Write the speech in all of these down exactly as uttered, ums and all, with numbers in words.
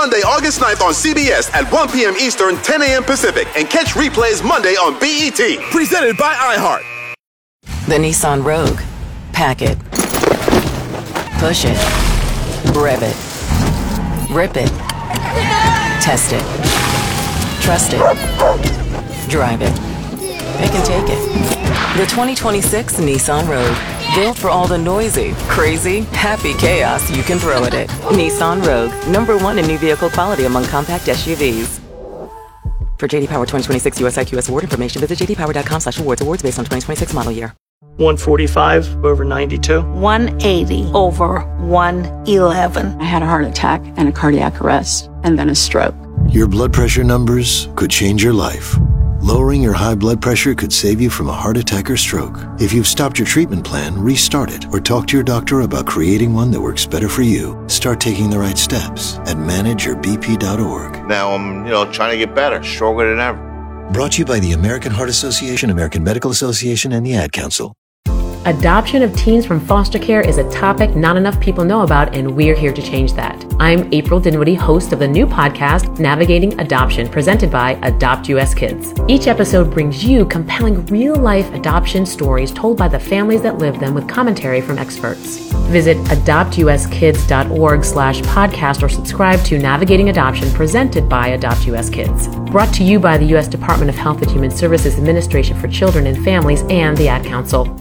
Monday, August ninth on C B S at one p.m. Eastern, ten a.m. Pacific. And catch replays Monday on B E T. Presented by iHeart. The Nissan Rogue. Pack it. Push it. Rev it. Rip it. Test it. Trust it. Drive it. Pick and take it. The twenty twenty-six Nissan Rogue. Built for all the noisy, crazy, happy chaos you can throw at it. Nissan Rogue. Number one in new vehicle quality among compact S U Vs. For J D Power twenty twenty-six U S I Q S award information, visit j d power dot com slash awards. Awards based on twenty twenty-six model year. one forty-five over ninety-two. one eighty over one eleven. I had a heart attack and a cardiac arrest, and then a stroke. Your blood pressure numbers could change your life. Lowering your high blood pressure could save you from a heart attack or stroke. If you've stopped your treatment plan, restart it or talk to your doctor about creating one that works better for you. Start taking the right steps at manage your b p dot org. Now I'm, you know, trying to get better, stronger than ever. Brought to you by the American Heart Association, American Medical Association, and the Ad Council. Adoption of teens from foster care is a topic not enough people know about, and we're here to change that. I'm April Dinwiddie, host of the new podcast, Navigating Adoption, presented by Adopt U S Kids. Each episode brings you compelling real-life adoption stories told by the families that live them with commentary from experts. Visit adopt u s kids dot org slash podcast or subscribe to Navigating Adoption, presented by Adopt U S Kids. Brought to you by the U S Department of Health and Human Services Administration for Children and Families and the Ad Council.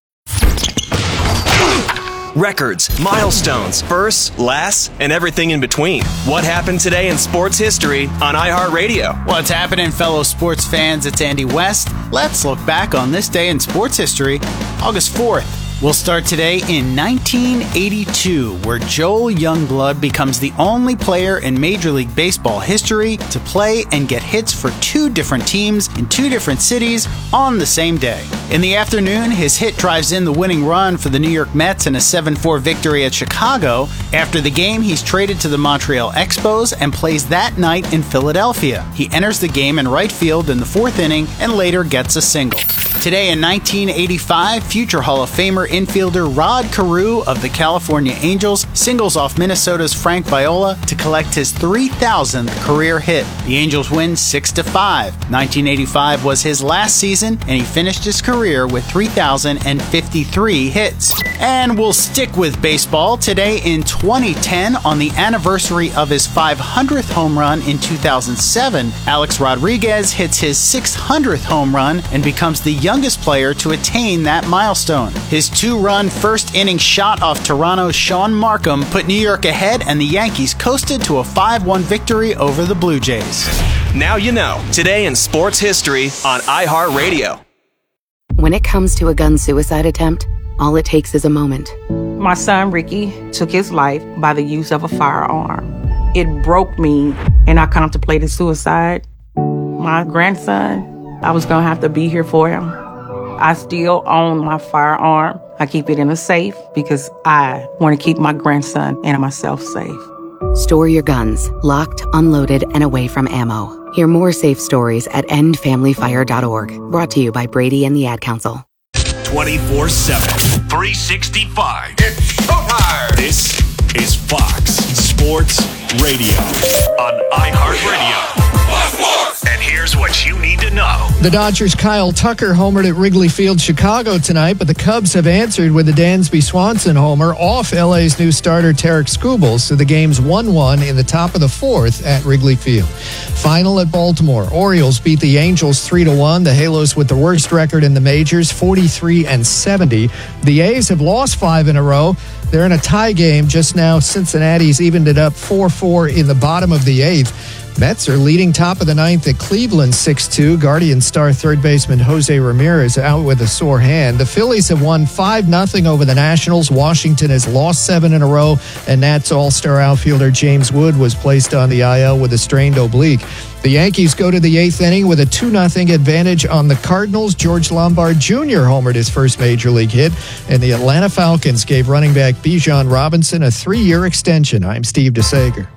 Records, milestones, firsts, lasts, and everything in between. What happened today in sports history on iHeartRadio? What's happening, fellow sports fans? It's Andy West. Let's look back on this day in sports history, August fourth. We'll start today in nineteen eighty-two, where Joel Youngblood becomes the only player in Major League Baseball history to play and get hits for two different teams in two different cities on the same day. In the afternoon, his hit drives in the winning run for the New York Mets in a seven four victory at Chicago. After the game, he's traded to the Montreal Expos and plays that night in Philadelphia. He enters the game in right field in the fourth inning and later gets a single. Today in nineteen eighty-five, future Hall of Famer infielder Rod Carew of the California Angels singles off Minnesota's Frank Viola to collect his three thousandth career hit. The Angels win six to five. nineteen eighty-five was his last season, and he finished his career with three thousand fifty-three hits. And we'll stick with baseball. Today in twenty ten, on the anniversary of his five hundredth home run in two thousand seven, Alex Rodriguez hits his six hundredth home run and becomes the youngest player to attain that milestone. His two-run first-inning shot off Toronto's Sean Markham put New York ahead, and the Yankees coasted to a five one victory over the Blue Jays. Now you know. Today in sports history on iHeartRadio. When it comes to a gun suicide attempt, all it takes is a moment. My son, Ricky, took his life by the use of a firearm. It broke me, and I contemplated suicide. My grandson, I was going to have to be here for him. I still own my firearm. I keep it in a safe because I want to keep my grandson and myself safe. Store your guns, locked, unloaded, and away from ammo. Hear more safe stories at end family fire dot org. Brought to you by Brady and the Ad Council. twenty-four seven, three sixty-five. It's showtime! This is Fox Sports Radio on iHeartRadio. And here's what you need to know. The Dodgers' Kyle Tucker homered at Wrigley Field, Chicago tonight, but the Cubs have answered with a Dansby Swanson homer off L A's new starter Tarik Skubal, so the game's one one in the top of the fourth at Wrigley Field. Final at Baltimore. Orioles beat the Angels three to one. The Halos with the worst record in the majors, forty-three and seventy. The A's have lost five in a row. They're in a tie game just now. Cincinnati's evened it up four four in the bottom of the eighth. Mets are leading top of the ninth at Cleveland six two. Guardian star third baseman Jose Ramirez out with a sore hand. The Phillies have won five nothing over the Nationals. Washington has lost seven in a row, and Nats all-star outfielder James Wood was placed on the I L with a strained oblique. The Yankees go to the eighth inning with a two nothing advantage on the Cardinals. George Lombard Junior homered his first major league hit, and the Atlanta Falcons gave running back Bijan Robinson a three-year extension. I'm Steve DeSager.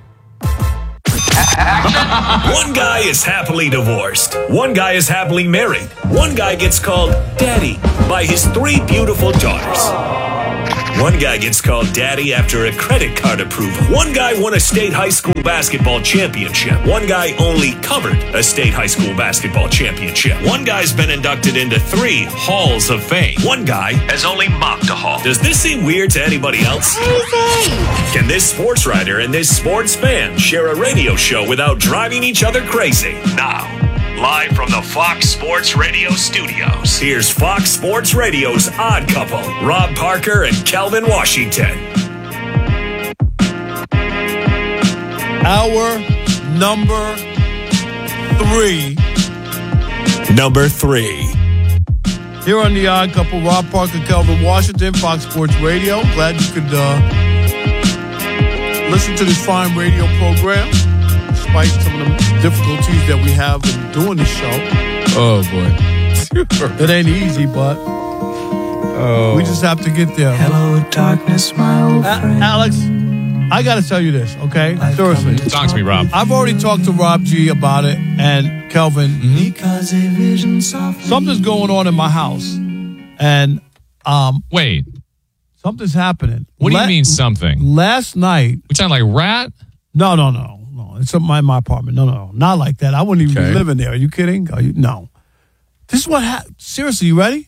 One guy is happily divorced. One guy is happily married. One guy gets called Daddy by his three beautiful daughters. One guy gets called daddy after a credit card approval. One guy won a state high school basketball championship. One guy only covered a state high school basketball championship. One guy's been inducted into three halls of fame. One guy has only mopped a hall. Does this seem weird to anybody else? Can this sports writer and this sports fan share a radio show without driving each other crazy? Now, live from the Fox Sports Radio studios, here's Fox Sports Radio's Odd Couple, Rob Parker and Kelvin Washington. Hour number three. Number three. Here on the Odd Couple, Rob Parker, Kelvin Washington, Fox Sports Radio. Glad you could uh, listen to this fine radio program, despite some of the difficulties that we have in doing the show. Oh, boy. It ain't easy, but oh. we just have to get there. Hello, darkness, my old friend. A- Alex, I got to tell you this, okay? Seriously. Talk to me, Rob. I've already talked to Rob G about it, and Kelvin. Mm-hmm. Because a vision softly. Something's going on in my house, and um, wait, something's happening. What do La- you mean something? Last night, we sound like rat? No, no, no, no. It's in my, my apartment. No, no, not like that. I wouldn't even Okay. be living there. Are you kidding? Are you? No. This is what happened. Seriously, you ready?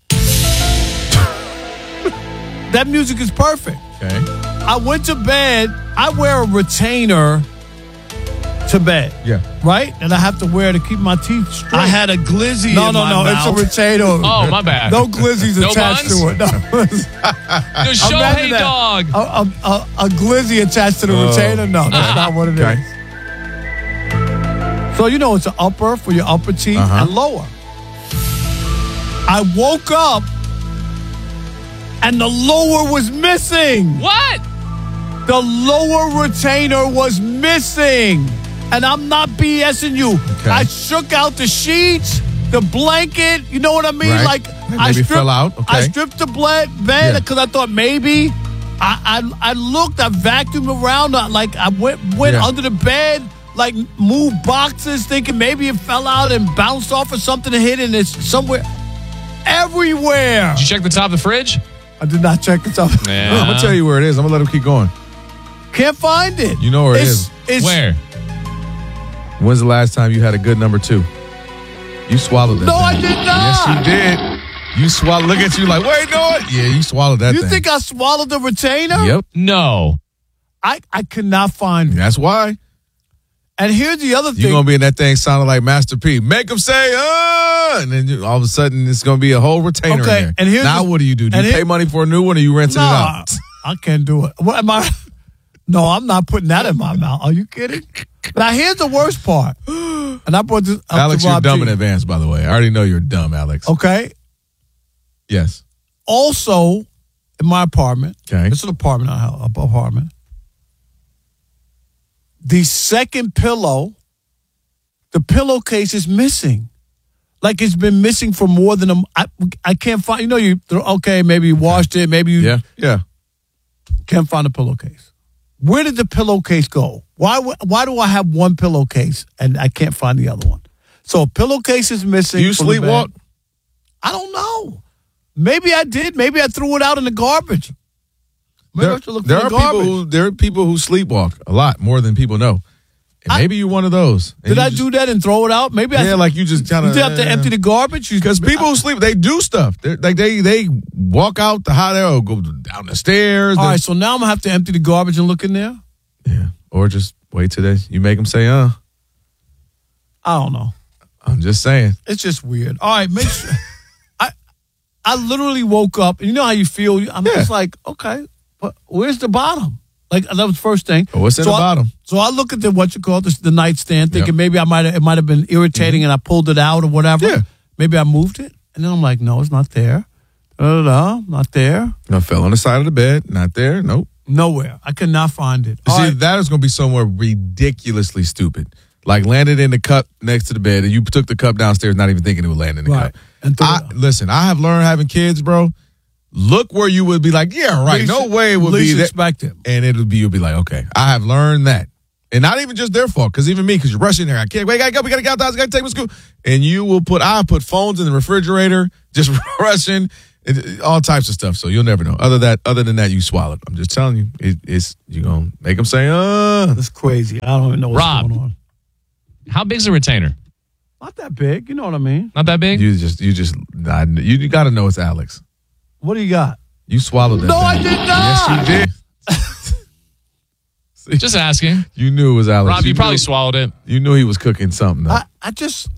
That music is perfect. Okay. I went to bed. I wear a retainer to bed. Yeah. Right? And I have to wear to keep my teeth straight. I had a glizzy No, in no, my no. mouth. It's a retainer. Oh, my bad. No glizzies No attached buns? to it. No. No, show Imagine hey that. dog. A, a, a, a glizzy attached to the Oh. retainer? No, that's not what it is. Okay. So, you know, it's an upper for your upper teeth Uh-huh. and lower. I woke up and the lower was missing. What? The lower retainer was missing. And I'm not BSing you. Okay. I shook out the sheets, the blanket, you know what I mean? Right. Like Maybe I it stripped, fell out. Okay. I stripped the bed bed Yeah. because I thought maybe I, I I looked, I vacuumed around, I, like I went went Yeah. under the bed, like moved boxes, thinking maybe it fell out and bounced off or something and hit, and it's somewhere everywhere. Did you check the top of the fridge? I did not check it out. Yeah. I'm gonna tell you where it is. I'm gonna let him keep going. Can't find it. You know where it it's, is. It's, Where? When's the last time you had a good number two? You swallowed that. No, thing. I did Yes, not. you did. You swallowed. Look at you like, wait, no, it. Yeah, you swallowed that You thing. think I swallowed the retainer? Yep. No. I, I could not find it. That's why. And here's the other You're thing. gonna be in that thing sounding like Master P. Make him say, uh, and then you, all of a sudden it's gonna be a whole retainer Okay, in there. and here's now the- what do you do? Do and you here- pay money for a new one or you rinsing Nah, it out? I can't do it. What am I? No, I'm not putting that in my mouth. Are you kidding? Now here's the worst part. And I brought this up Alex, to you're Rob dumb G. in advance, by the way. I already know you're dumb, Alex. Okay. Yes. Also, in my apartment, Okay. it's an apartment, not an apartment. The second pillow, the pillowcase is missing. Like it's been missing for more than a. I, I can't find. You know, you okay? Maybe you washed it. Maybe you. Yeah. Yeah. Can't find the pillowcase. Where did the pillowcase go? Why? Why do I have one pillowcase and I can't find the other one? So a pillowcase is missing. Do you from the sleepwalk? bed. I don't know. Maybe I did. Maybe I threw it out in the garbage. Maybe There, I should look there for are the people garbage. who there are people who sleepwalk a lot more than people know. And maybe you're one of those. And Did you I just- do that and throw it out? Maybe I. Yeah, like you just kind You of did have to empty the garbage because people who sleep they do stuff. They're, like they they walk out the hot air or go down the stairs. All They're- right, so now I'm gonna have to empty the garbage and look in there. Yeah, or just wait till they you make them say, "Uh." I don't know. I'm just saying. It's just weird. All right, make sure. I I literally woke up, and you know how you feel. I'm Yeah. just like, okay, but where's the bottom? Like that was the first thing. Oh, what's in so the I, bottom? So I look at the what you call this the nightstand, thinking Yep. maybe I might it might have been irritating, and I pulled it out or whatever. Yeah. Maybe I moved it, and then I'm like, no, it's not there. Da, da, da, not there. I fell on the side of the bed. Not there. Nope. Nowhere. I could not find it. See, All right. that is going to be somewhere ridiculously stupid. Like landed in the cup next to the bed, and you took the cup downstairs, not even thinking it would land in the Right. cup. And threw it I, out. listen, I have learned having kids, bro. Look where you would be like, yeah, right. Least- no way it would least be that. expect it. And it would be, you'll be like, okay, I have learned that. And not even just their fault, because even me, because you're rushing there. I can't wait, gotta go, we gotta get out, I gotta take my school. And you will put, I put phones in the refrigerator, just rushing. It, all types of stuff. So you'll never know. Other that, other than that, you swallowed. I'm just telling you, it, it's you're gonna make them say, "Uh." That's crazy. I don't even know what's Rob, going on. How big's a retainer? Not that big. You know what I mean? Not that big? You just, you just, I, you, you got to know it's Alex. What do you got? You swallowed that. No, thing. I did not. Yes, you did. Just asking. You knew it was Alex. Rob, you, you probably knew, swallowed it. You knew he was cooking something. Though. I, I just,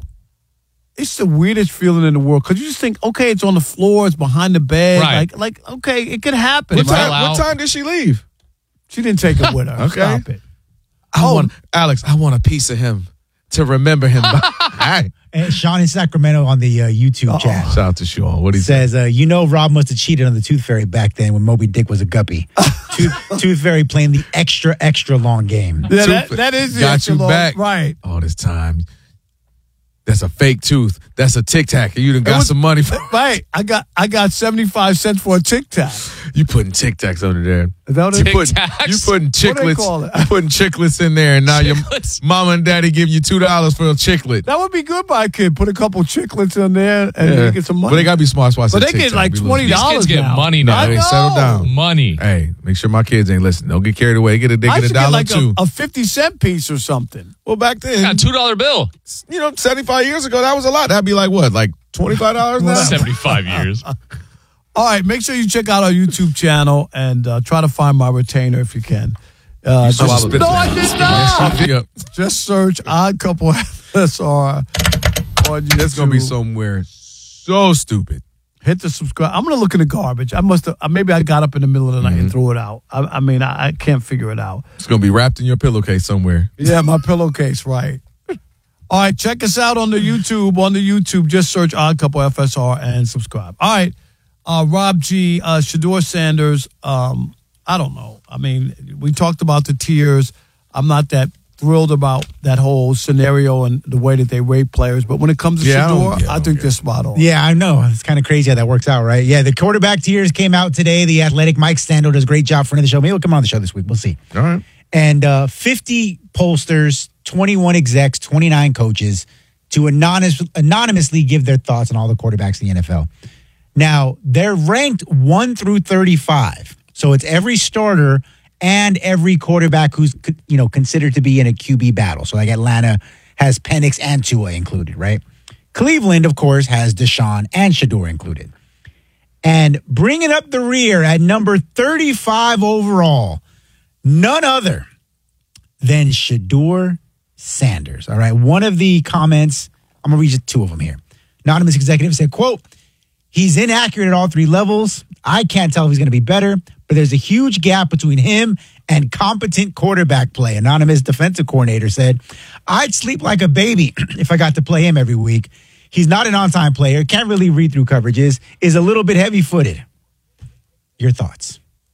it's the weirdest feeling in the world because you just think, okay, it's on the floor, it's behind the bed. Right. Like, like okay, it could happen. What, right? time, what time did she leave? She didn't take it with her. Okay. Stop it. I Oh. want Alex. I want a piece of him to remember him. By. And Sean in Sacramento on the uh, YouTube chat Shout out to Sean. What he says, uh, you know, Rob must have cheated on the Tooth Fairy back then when Moby Dick was a guppy. Tooth, Tooth Fairy playing the extra, extra long game. Yeah, that, that is the got extra you long- back right? all this time. That's a fake tooth. That's a Tic Tac, and you done It got was- some money for. Right. I got I got seventy five cents for a Tic Tac. You putting Tic Tacs under there. Is that what You they- putting, Tic-Tacs? you putting What do they call chiclets. it? You putting chiclets in there, and now Chiclets? your mama and daddy give you two dollars for a chiclet. That would be good by a kid. Put a couple chiclets in there and Yeah. you get some money. But they gotta be smart. So I But said they Tic get Tac. like Be losing. twenty These dollars kids get now. money No, now. hey, I settle know. down. Money. Hey, make sure my kids ain't listening. Don't get carried away. Get a they I get a should get dollar like too. a, a fifty cent piece or something. Well, back then, Got a two dollar bill. you know, seventy-five years ago, that was a lot. That'd be like what, like twenty-five dollars now? Seventy-five years. All right, make sure you check out our YouTube channel and uh, try to find my retainer if you can. Uh, You swallowed just, it. no, I did Yes, not. you did. Just search Odd Couple F S R on YouTube. That's gonna be somewhere so stupid. Hit the subscribe. I'm gonna look in the garbage. I must have. uh, Maybe I got up in the middle of the night Mm-hmm. and threw it out. I, I mean, I, I can't figure it out. It's gonna be wrapped in your pillowcase somewhere. Yeah, my pillowcase, right. All right, check us out on the YouTube. On the YouTube, just search Odd Couple F S R and subscribe. All right, uh, Rob G, uh, Shador Sanders. Um, I don't know. I mean, we talked about the tiers. I'm not that thrilled about that whole scenario and the way that they rate players. But when it comes to Yeah, I don't- Shador, yeah, I I, don't think get they're spot on. Yeah, I know. It's kind of crazy how that works out, right? Yeah, the quarterback tiers came out today. The Athletic Mike Stando does a great job for the show. Maybe he'll come on the show this week. We'll see. All right. And uh, fifty pollsters, twenty-one execs, twenty-nine coaches to anonymous, anonymously give their thoughts on all the quarterbacks in the N F L. Now, they're ranked one through thirty-five. So it's every starter and every quarterback who's, you know, considered to be in a Q B battle. So like Atlanta has Penix and Tua included, right? Cleveland, of course, has Deshaun and Shador included. And bringing up the rear at number thirty-five overall, none other than Shador Sanders. All right. One of the comments, I'm going to read just two of them here. Anonymous executive said, quote, he's inaccurate at all three levels. I can't tell if he's going to be better, but there's a huge gap between him and competent quarterback play. Anonymous defensive coordinator said, I'd sleep like a baby if I got to play him every week. He's not an on-time player, can't really read through coverages, is a little bit heavy-footed. Your thoughts?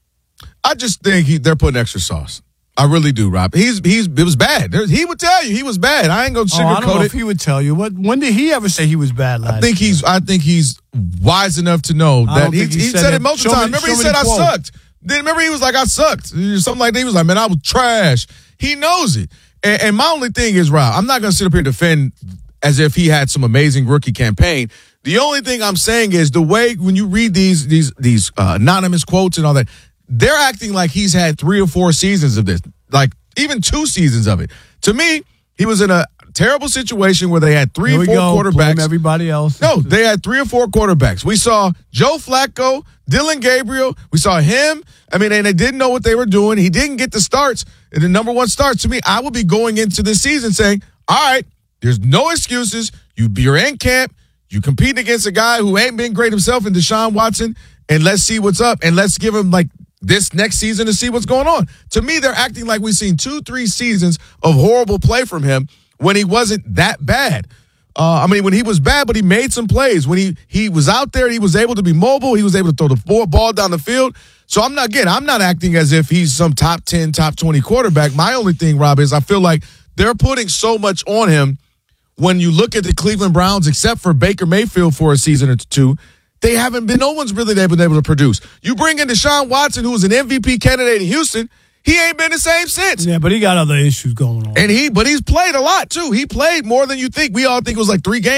I just think he, they're putting extra sauce. I really do, Rob. He's he's it was bad. There, he would tell you he was bad. I ain't gonna Oh, I don't know sugarcoat if it. he would tell you. What? When did he ever say he was bad last I think year? he's I think he's wise enough to know I that don't he, think he he said, said it that. multiple Show me- times. Remember, he show me said the I quote. sucked. Then remember he was like I sucked. Something like that. He was like, man, I was trash. He knows it. And, and my only thing is, Rob, I'm not gonna sit up here and defend as if he had some amazing rookie campaign. The only thing I'm saying is the way when you read these these these uh, anonymous quotes and all that, they're acting like he's had three or four seasons of this, like even two seasons of it. To me, he was in a terrible situation where they had three Here or we four go, blame quarterbacks. everybody else. No, they had three or four quarterbacks. We saw Joe Flacco, Dylan Gabriel. We saw him. I mean, and they didn't know what they were doing. He didn't get the starts, and the number one starts. To me, I would be going into this season saying, all right, there's no excuses. You, you're in camp. You compete against a guy who ain't been great himself in Deshaun Watson, and let's see what's up, and let's give him like this next season to see what's going on. To me, they're acting like we've seen two, three seasons of horrible play from him when he wasn't that bad. Uh, I mean, when he was bad, but he made some plays. When he he was out there, he was able to be mobile. He was able to throw the ball down the field. So I'm not, again, I'm not acting as if he's some top ten, top twenty quarterback. My only thing, Rob, is I feel like they're putting so much on him. When you look at the Cleveland Browns, except for Baker Mayfield for a season or two, they haven't been, no one's really been able to produce. You bring in Deshaun Watson, who was an M V P candidate in Houston, he ain't been the same since. Yeah, but he got other issues going on. And he, but he's played a lot too. He played more than you think. We all think it was like three games.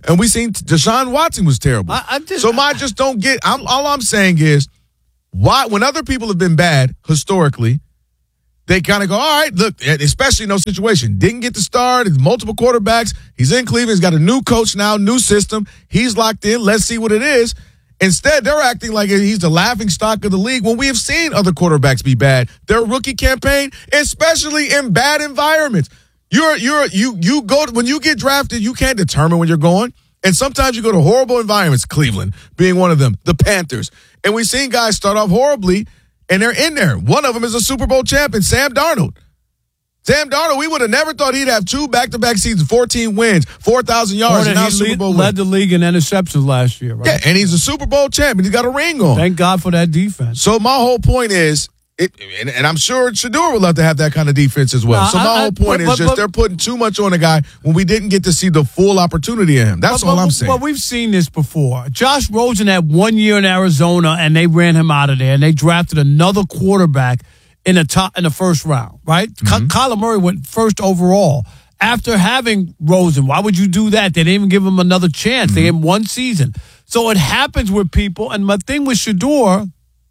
And we seen Deshaun Watson was terrible. I, I just, so my just don't get. I'm, all I'm saying is, why when other people have been bad historically, they kind of go, all right, look, especially in those situations. Didn't get the start. It's multiple quarterbacks. He's in Cleveland. He's got a new coach now, new system. He's locked in. Let's see what it is. Instead, they're acting like he's the laughing stock of the league when we have seen other quarterbacks be bad. Their rookie campaign, especially in bad environments. You're you're you you go when you get drafted, you can't determine when you're going. And sometimes you go to horrible environments, Cleveland being one of them, the Panthers. And we've seen guys start off horribly, and they're in there. One of them is a Super Bowl champion, Sam Darnold. Sam Darnold, we would have never thought he'd have two back-to-back seasons, fourteen wins, four thousand yards, and now Super lead, Bowl led win. the league in interceptions last year, right? Yeah, and he's a Super Bowl champion. He's got a ring on. Thank God for that defense. So my whole point is, it, and, and I'm sure Shedeur would love to have that kind of defense as well. Nah, so my I, whole point but, is but, just but, they're putting too much on the guy when we didn't get to see the full opportunity in him. That's but, all but, I'm saying. But we've seen this before. Josh Rosen had one year in Arizona, and they ran him out of there, and they drafted another quarterback in the top in the first round, right? Mm-hmm. Kyler Murray went first overall. After having Rosen, why would you do that? They didn't even give him another chance. Mm-hmm. They gave him one season. So it happens with people. And my thing with Shedeur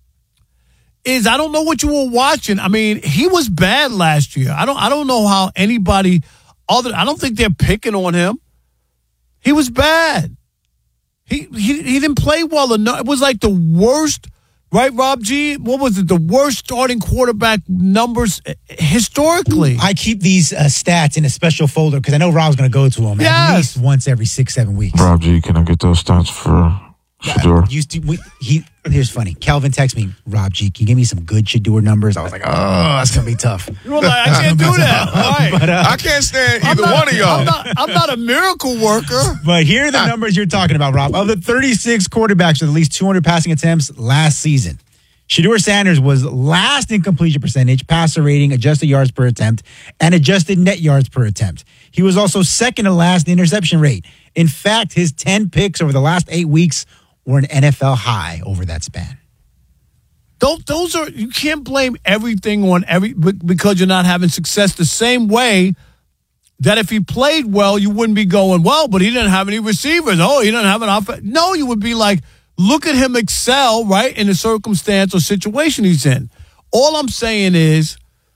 is I don't know what you were watching. I mean, he was bad last year. I don't I don't know how anybody other I don't think they're picking on him. He was bad. He he he didn't play well enough. It was like the worst. Right, Rob G? What was it? The worst starting quarterback numbers historically. I keep these uh, stats in a special folder because I know Rob's going to go to them yes. at least once every six, seven weeks. Rob G, can I get those stats for Shedeur? Uh, used to, we, he, here's funny. Calvin texted me, Rob G, can you give me some good Shedeur numbers? I was like, oh, that's going to be tough. You were like, I can't do that. All right. But, uh, I can't stand either not, one of y'all. I'm not, I'm not a miracle worker. But here are the numbers you're talking about, Rob. Of the thirty-six quarterbacks with at least two hundred passing attempts last season, Shedeur Sanders was last in completion percentage, passer rating, adjusted yards per attempt, and adjusted net yards per attempt. He was also second to last in interception rate. In fact, his ten picks over the last eight weeks were an N F L high over that span. Those, those are you can't blame everything on every because you're not having success. The same way that if he played well, you wouldn't be going, well, but he didn't have any receivers. Oh, he didn't have an offense. No, you would be like, look at him excel, right, in the circumstance or situation he's in. All I'm saying is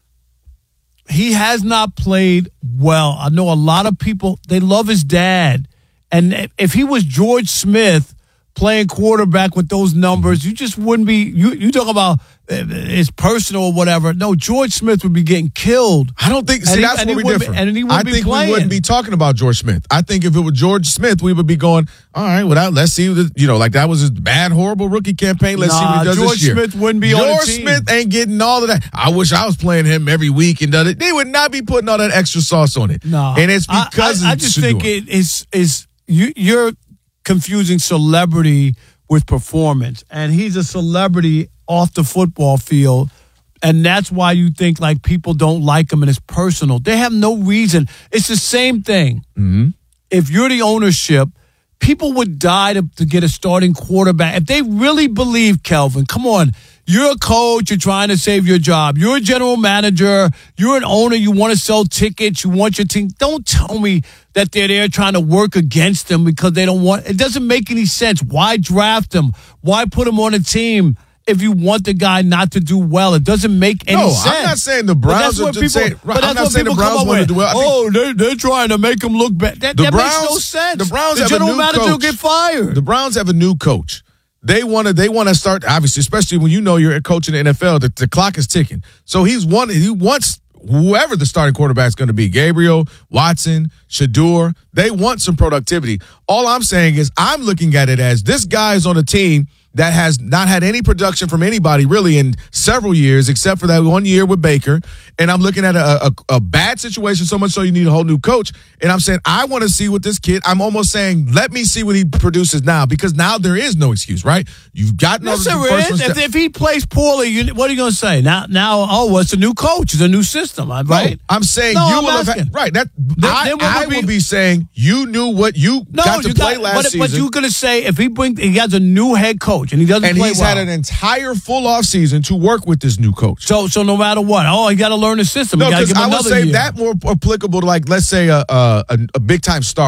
he has not played well. I know a lot of people, they love his dad. And if he was George Smith playing quarterback with those numbers, you just wouldn't be, you, you talk about it's personal or whatever. No, George Smith would be getting killed. I don't think, see, he, that's where we differ. Be, and he I be think playing. we wouldn't be talking about George Smith. I think if it was George Smith, we would be going, all right, well, let's see, you know, like that was his bad, horrible rookie campaign. Let's nah, see what he does George this year. Smith wouldn't be George on the team. Smith ain't getting all of that. I wish I was playing him every week and done it. They would not be putting all that extra sauce on it. No. And it's because I, I, I just think it is, is you, you're confusing celebrity with performance. And he's a celebrity off the football field. And that's why you think like people don't like him and it's personal. They have no reason. It's the same thing. Mm-hmm. If you're the ownership, people would die to, to get a starting quarterback. If they really believe, Kelvin, come on, you're a coach, you're trying to save your job. You're a general manager, you're an owner, you want to sell tickets, you want your team. Don't tell me that they're there trying to work against them because they don't want, it doesn't make any sense. Why draft them? Why put them on a team? If you want the guy not to do well, it doesn't make any no, sense. I'm not saying the Browns are just saying. But that's I'm not what saying the people Browns come up want to with. do well. I think Oh, they're, they're trying to make him look bad. That, the that Browns, makes no sense. The Browns the have general a new manager coach. will get fired. The Browns have a new coach. They want to. They want to start. Obviously, especially when you know you're a coach in the N F L, the, the clock is ticking. So he's one. He wants whoever the starting quarterback is going to be, Gabriel, Watson, Shedeur. They want some productivity. All I'm saying is I'm looking at it as this guy is on a team that has not had any production from anybody really in several years, except for that one year with Baker. And I'm looking at a, a, a bad situation, so much so you need a whole new coach. And I'm saying, I want to see what this kid, I'm almost saying, let me see what he produces now, because now there is no excuse, right? You've gotten Yes, over the there first is. one If, step. if he plays poorly, you, what are you going to say? Now, now, oh, well, it's a new coach. It's a new system, right? No, I'm saying No, you I'm will have asking. had, right. That Then- I, then what I would be- will be saying you knew what you No, got to you play got, last but, season. but you're going to say if he brings, he has a new head coach and he doesn't and play he's well. had an entire full off season to work with this new coach. So, so no matter what, oh, he got to learn the system. No, You gotta because give him I would another say year. that more applicable to, like, let's say a a, a, a big time starter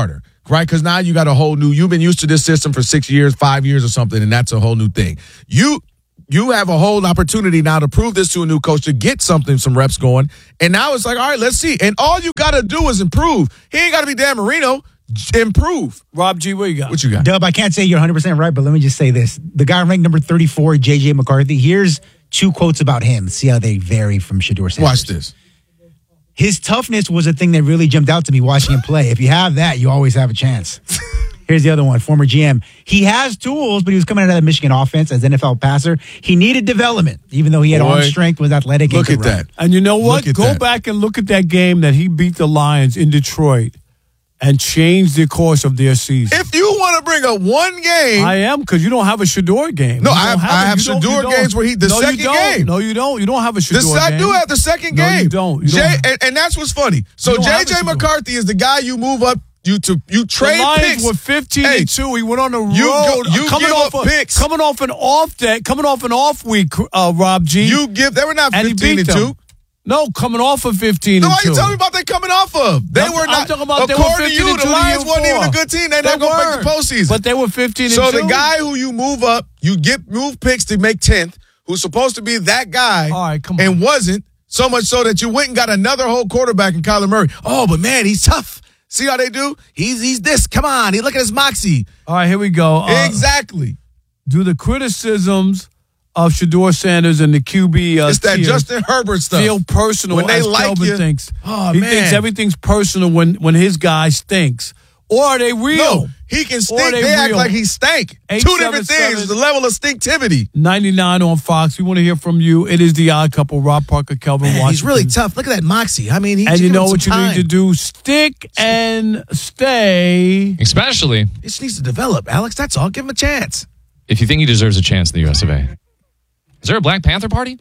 right? Because now you got a whole new, you've been used to this system for six years, five years or something, and that's a whole new thing. You you have a whole opportunity now to prove this to a new coach, to get something, some reps going. And now it's like, all right, let's see. And all you got to do is improve. He ain't got to be Dan Marino. Improve. Rob G, what you got? What you got? Dub, I can't say you're one hundred percent right, but let me just say this. The guy ranked number thirty-four, J J McCarthy, here's two quotes about him. See how they vary from Shedeur Sanders. Watch this. His toughness was a thing that really jumped out to me watching him play. If you have that, you always have a chance. Here's the other one, former G M. He has tools, but he was coming out of the Michigan offense as N F L passer. He needed development, even though he had Boy, arm strength, was athletic. Look at that. And you know what? Go that. back and look at that game that he beat the Lions in Detroit and changed the course of their season. If you want to bring up one game. I am, because you don't have a Shedeur game. No, You I have, don't I have it. You don't- you Shedeur don't. games where he, the no, second you don't. game. No, you don't. You don't have a Shedeur The, I game. do have the second No, game. you don't. You Jay, don't. and, and that's what's funny. So You don't J have a J Shedeur. McCarthy is the guy you move up. You to you trade the Lions picks. were fifteen Hey, and two. He went on the road. you go- you coming give off up a, picks. Coming off an off day. Coming off an off week. Uh, Rob G. You give. They were not and he fifteen beat and them. two. No, coming off of fifteen No, and why two. you telling me about they coming off of? They I'm- were I'm not. talking about they were according to fifteen you, and the two the Lions year wasn't even a before. good team. They're They not going to weren't. make the postseason. But they were fifteen and So two. the guy who you move up, you get move picks to make tenth, who's supposed to be that guy, All right, come and wasn't, so much so that you went and got another whole quarterback in Kyler Murray. Oh, but man, he's tough. See how they do? He's he's this. Come on, he look at his moxie. All right, here we go. Uh, exactly. Do the criticisms of Shedeur Sanders and the Q B uh, It's that tier Justin Herbert stuff. feel personal When they as like Kelvin you- thinks. Oh, he man. thinks everything's personal when, when his guy stinks. Or are they real? No, he can Or stink. they They, act real? like he stank. eight Two seven different things. seven The level of stinktivity. ninety-nine on Fox. We want to hear from you. It is the Odd Couple. Rob Parker, Kelvin Man, Washington. he's really tough. Look at that moxie. I mean, he And should you give know him what you some need time. to do? Stick and stay. Especially He just needs to develop, Alex. That's all. Give him a chance. if you think he deserves a chance in the U S of A. Is there a Black Panther party?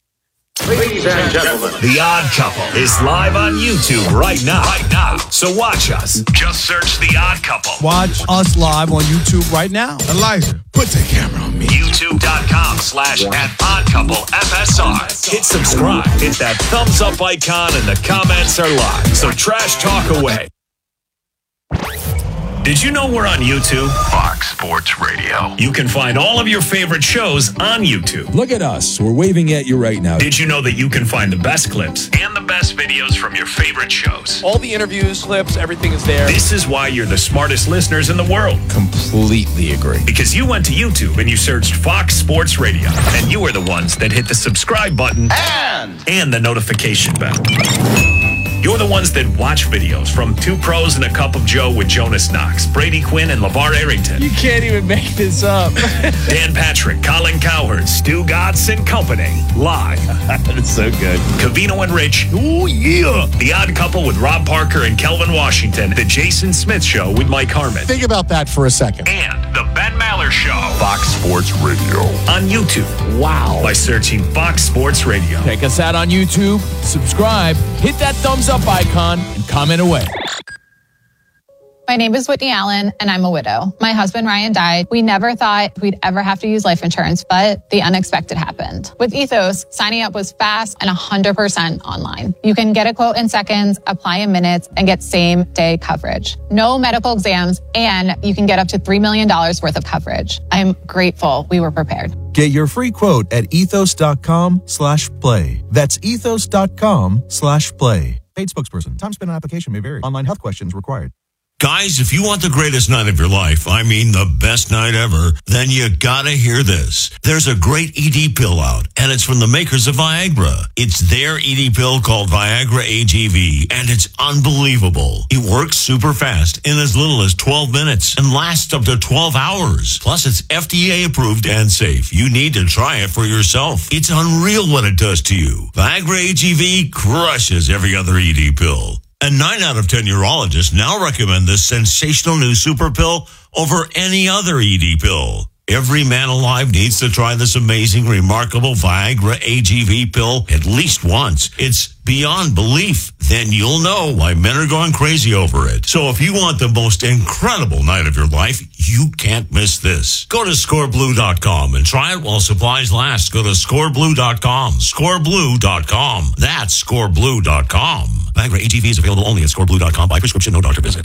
Ladies and gentlemen, The Odd Couple is live on YouTube right now. Right now. So watch us. Just search The Odd Couple. Watch us live on YouTube right now. Elijah, put the camera on me. YouTube.com slash at Odd Couple F S R. Hit subscribe. Hit that thumbs up icon and the comments are live. So trash talk away. Did you know we're on YouTube? Fox Sports Radio. You can find all of your favorite shows on YouTube. Look at us. We're waving at you right now. Did you know that you can find the best clips and the best videos from your favorite shows? All the interviews, clips, everything is there. This is why you're the smartest listeners in the world. Completely agree. Because you went to YouTube and you searched Fox Sports Radio, and you are the ones that hit the subscribe button and, and the notification bell. You're the ones that watch videos from Two Pros and a Cup of Joe with Jonas Knox, Brady Quinn, and LeVar Arrington. You can't even make this up. Dan Patrick, Colin Cowherd, Stu Gatz and Company. Live. That's so good. Cavino and Rich. Oh, yeah. The Odd Couple with Rob Parker and Kelvin Washington. The Jason Smith Show with Mike Harmon. Think about that for a second. And The Ben Maller Show. Fox Sports Radio. On YouTube. Wow. By searching Fox Sports Radio. Check us out on YouTube, subscribe, hit that thumbs up icon, and comment away. My name is Whitney Allen, and I'm a widow. My husband, Ryan, died. We never thought we'd ever have to use life insurance, but the unexpected happened. With Ethos, signing up was fast and one hundred percent online. You can get a quote in seconds, apply in minutes, and get same-day coverage. No medical exams, and you can get up to three million dollars worth of coverage. I'm grateful we were prepared. Get your free quote at ethos.com slash play. That's ethos.com slash play. Paid spokesperson. Time spent on application may vary. Online health questions required. Guys, if you want the greatest night of your life, I mean the best night ever, then you gotta hear this. There's a great E D pill out, and it's from the makers of Viagra. It's their E D pill called Viagra A G V, and it's unbelievable. It works super fast in as little as twelve minutes and lasts up to twelve hours. Plus, it's F D A approved and safe. You need to try it for yourself. It's unreal what it does to you. Viagra A G V crushes every other E D pill. And nine out of ten urologists now recommend this sensational new super pill over any other E D pill. Every man alive needs to try this amazing, remarkable Viagra A G V pill at least once. It's beyond belief. Then you'll know why men are going crazy over it. So if you want the most incredible night of your life, you can't miss this. Go to score blue dot com and try it while supplies last. Go to score blue dot com. score blue dot com. That's score blue dot com. Viagra A G V is available only at score blue dot com by prescription, no doctor visit.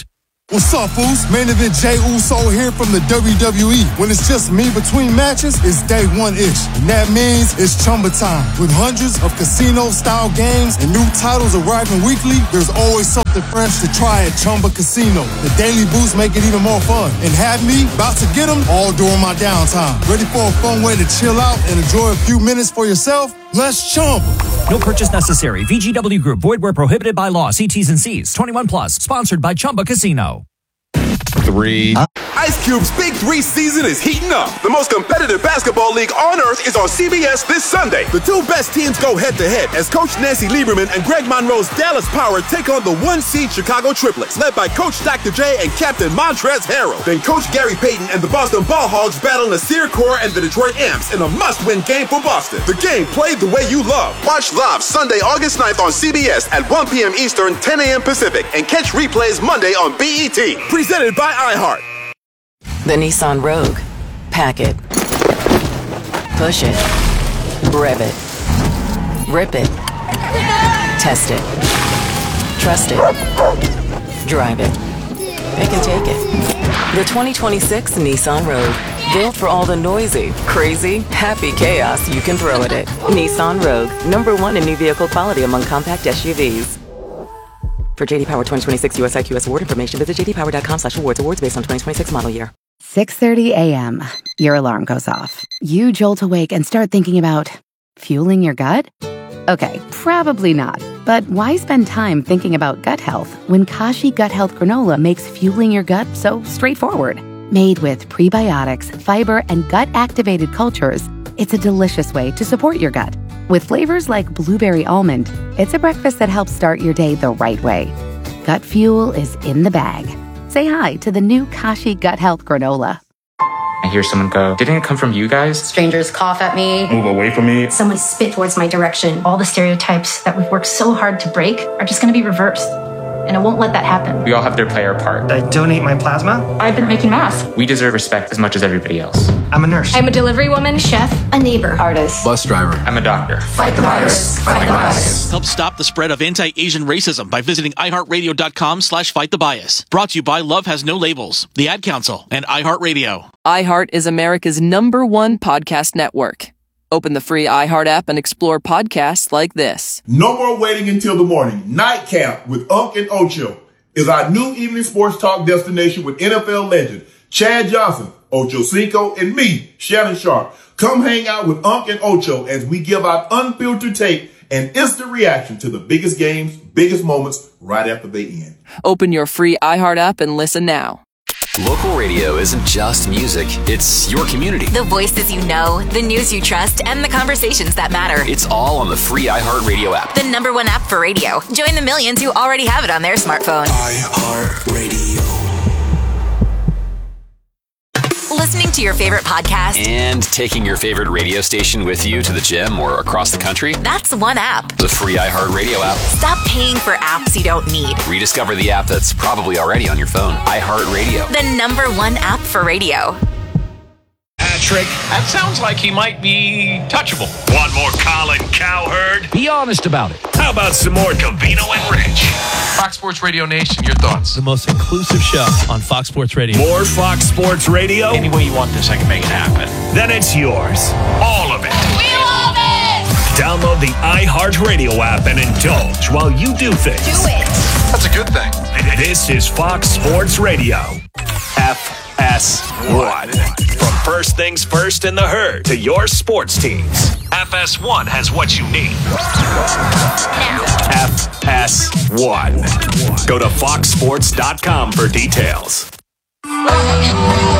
What's up, Foos? Main event Jey Uso here from the W W E. When it's just me between matches, it's day one-ish. And that means it's Chumba time. With hundreds of casino-style games and new titles arriving weekly, there's always something fresh to try at Chumba Casino. The daily boosts make it even more fun. And have me about to get them all during my downtime. Ready for a fun way to chill out and enjoy a few minutes for yourself? Let's Chumba. No purchase necessary. V G W Group. Void where prohibited by law. See T's and C's. twenty-one plus. Sponsored by Chumba Casino. Three. Ice Cube's Big Three season is heating up. The most competitive basketball league on earth is on C B S this Sunday. The two best teams go head-to-head as Coach Nancy Lieberman and Greg Monroe's Dallas Power take on the one-seed Chicago Triplets, led by Coach Doctor J and Captain Montrezl Harrell. Then Coach Gary Payton and the Boston Ball Hogs battle Nasir Kaur and the Detroit Imps in a must-win game for Boston. The game played the way you love. Watch live Sunday, August ninth on C B S at one p.m. Eastern, ten a.m. Pacific, and catch replays Monday on B E T. Presented by iHeart. The Nissan Rogue. Pack it. Push it. Rev it. Rip it. Test it. Trust it. Drive it. Pick and take it. The twenty twenty-six Nissan Rogue. Built for all the noisy, crazy, happy chaos you can throw at it. Nissan Rogue. Number one in new vehicle quality among compact S U Vs. For J D Power twenty twenty-six U S I Q S award information, visit j d power dot com slash awards. Awards based on twenty twenty-six model year. six thirty a.m. Your alarm goes off. You jolt awake and start thinking about fueling your gut? Okay, probably not. But why spend time thinking about gut health when Kashi Gut Health Granola makes fueling your gut so straightforward? Made with prebiotics, fiber, and gut-activated cultures, it's a delicious way to support your gut. With flavors like blueberry almond, it's a breakfast that helps start your day the right way. Gut fuel is in the bag. Say hi to the new Kashi Gut Health Granola. I hear someone go, didn't it come from you guys? Strangers cough at me. Move away from me. Someone spit towards my direction. All the stereotypes that we've worked so hard to break are just going to be reversed. And I won't let that happen. We all have to play our part. I donate my plasma. I've been making masks. We deserve respect as much as everybody else. I'm a nurse. I'm a delivery woman, chef, a neighbor, artist. Bus driver. I'm a doctor. Fight the virus. Fight the bias. Help stop the spread of anti-Asian racism by visiting iHeartRadio.com slash fight the bias. Brought to you by Love Has No Labels, the Ad Council, and iHeartRadio. iHeart is America's number one podcast network. Open the free iHeart app and explore podcasts like this. No more waiting until the morning. Nightcap with Unc and Ocho is our new evening sports talk destination with N F L legend Chad Johnson, Ocho Cinco, and me, Shannon Sharp. Come hang out with Unc and Ocho as we give out unfiltered tape and instant reaction to the biggest games, biggest moments right after they end. Open your free iHeart app and listen now. Local radio isn't just music, it's your community. The voices you know, the news you trust, and the conversations that matter. It's all on the free iHeartRadio app. The number one app for radio. Join the millions who already have it on their smartphone. iHeartRadio. Listening to your favorite podcast And taking your favorite radio station with you to the gym or across the country. That's one app. The free iHeartRadio app. Stop paying for apps you don't need. Rediscover the app that's probably already on your phone. iHeartRadio. The number one app for radio. Patrick, that sounds like he might be touchable. Want more Colin Cowherd? Be honest about it. How about some more Covino and Rich? Fox Sports Radio Nation, your thoughts? The most inclusive show on Fox Sports Radio. More Fox Sports Radio? Any way you want this, I can make it happen. Then it's yours. All of it. We love it! Download the iHeartRadio app and indulge while you do things. Do it! That's a good thing. This is Fox Sports Radio. F S one. From First Things First in the Herd to your sports teams. F S one has what you need. F S one. Go to fox sports dot com for details.